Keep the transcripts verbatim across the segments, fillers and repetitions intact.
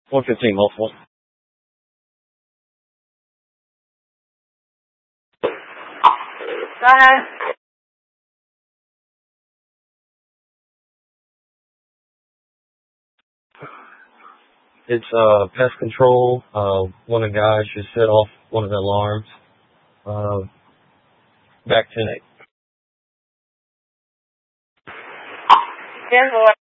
one fifteen multiple. Go ahead. It's uh pest control. Uh, one of the guys just set off one of the alarms. Uh, back ten eight. ten four.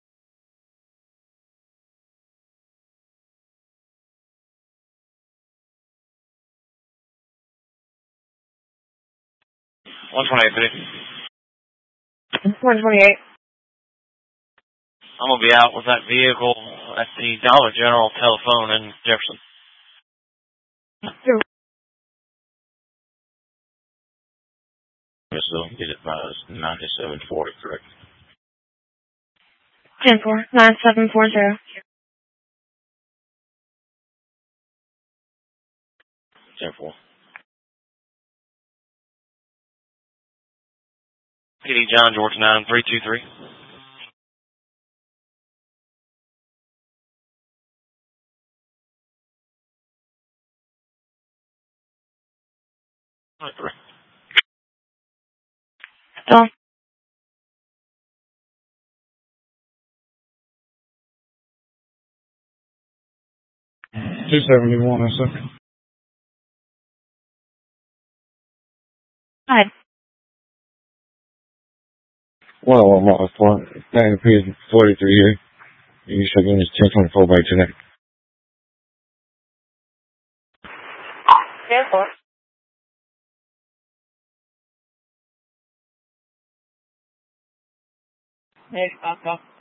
one twenty-eight, three. one twenty-eight. I'm going to be out with that vehicle at the Dollar General telephone in Jefferson. So get it by ninety-seven forty, correct? ten four. nine seven four zero. ten four. P D John George nine three two three. Correct. Dawn. two seventy-one, that's it. Hi. one oh one miles per hour. Nine P is forty-three here. You should get this ten twenty-four by tonight. ten four. Hey, stop, stop.